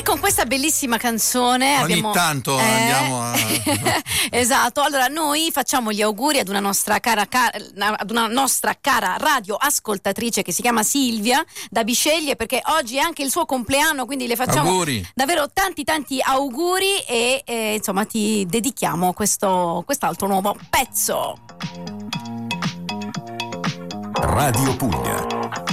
E con questa bellissima canzone ogni tanto andiamo a esatto, allora noi facciamo gli auguri ad una nostra cara radio ascoltatrice che si chiama Silvia da Bisceglie, perché oggi è anche il suo compleanno, quindi le facciamo davvero tanti auguri e insomma ti dedichiamo quest'altro nuovo pezzo. Radio Puglia.